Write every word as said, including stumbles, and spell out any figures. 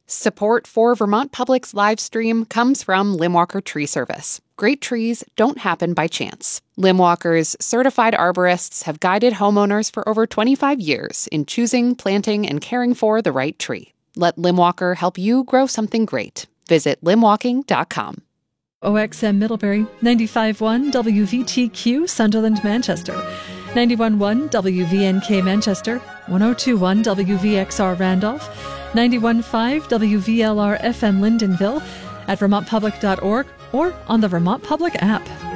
Support for Vermont Public's live stream comes from Limwalker Tree Service. Great trees don't happen by chance. Limwalker's certified arborists have guided homeowners for over twenty-five years in choosing, planting, and caring for the right tree. Let Limwalker help you grow something great. Visit limwalking dot com. O X M Middlebury, ninety-five point one W V T Q Sunderland, Manchester, ninety-one point one W V N K Manchester, one oh two point one W V X R Randolph, ninety-one point five W V L R F M Lyndonville, at vermont public dot org or on the Vermont Public app.